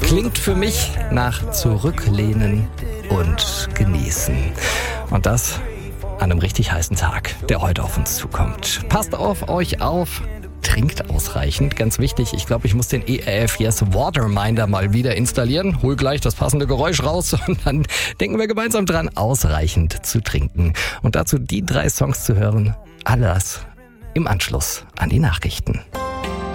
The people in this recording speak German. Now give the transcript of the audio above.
Klingt für mich nach Zurücklehnen und Genießen. Und das an einem richtig heißen Tag, der heute auf uns zukommt. Passt auf euch auf. Trinkt ausreichend, ganz wichtig. Ich glaube, ich muss den ERF Yes Waterminder mal wieder installieren. Hol gleich das passende Geräusch raus und dann denken wir gemeinsam dran, ausreichend zu trinken. Und dazu die 3 Songs zu hören. Alles im Anschluss an die Nachrichten.